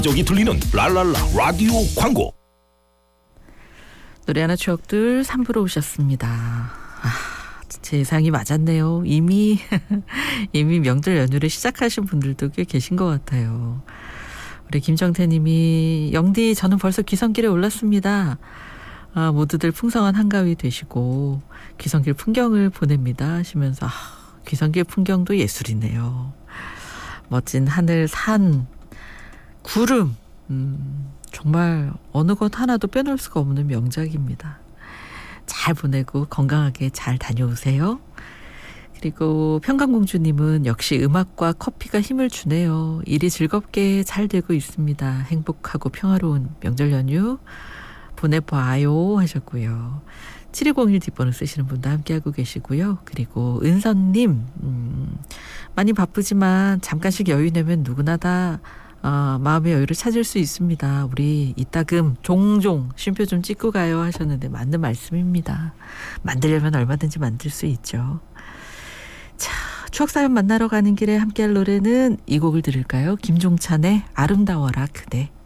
저기 들리는 랄랄라 라디오 광고. 노래 하나 추억들 3부로 오셨습니다. 제 예상이 맞았네요. 이미 명절 연휴를 시작하신 분들도 꽤 계신 것 같아요. 우리 김정태님이 영디 저는 벌써 귀성길에 올랐습니다. 모두들 풍성한 한가위 되시고 귀성길 풍경을 보냅니다 하시면서 귀성길 풍경도 예술이네요. 멋진 하늘, 산, 구름, 정말 어느 것 하나도 빼놓을 수가 없는 명작입니다. 잘 보내고 건강하게 잘 다녀오세요. 그리고 평강공주님은 역시 음악과 커피가 힘을 주네요. 일이 즐겁게 잘 되고 있습니다. 행복하고 평화로운 명절 연휴 보내봐요 하셨고요. 7201 뒷번호 쓰시는 분도 함께하고 계시고요. 그리고 은선님, 많이 바쁘지만 잠깐씩 여유 내면 누구나 다 마음의 여유를 찾을 수 있습니다. 우리 이따금 종종 쉼표 좀 찍고 가요 하셨는데 맞는 말씀입니다. 만들려면 얼마든지 만들 수 있죠. 자, 추억사연 만나러 가는 길에 함께할 노래는 이 곡을 들을까요? 김종찬의 아름다워라 그대.